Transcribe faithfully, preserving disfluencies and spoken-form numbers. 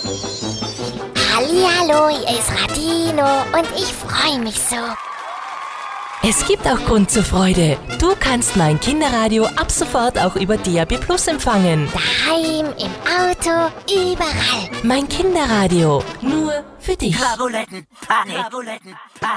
Hallihallo, hier ist Radino und ich freue mich so. Es gibt auch Grund zur Freude. Du kannst mein Kinderradio ab sofort auch über D A B Plus empfangen. Daheim, im Auto, überall. Mein Kinderradio, nur für dich. Kabuletten, Panik, Kabuletten, Panik.